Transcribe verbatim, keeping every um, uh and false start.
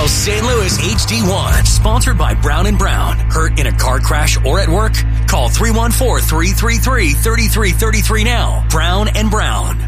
Metro Saint Louis H D one. Sponsored by Brown and Brown. Hurt in a car crash or at work? Call three one four, three three three, three three three three now. Brown and Brown.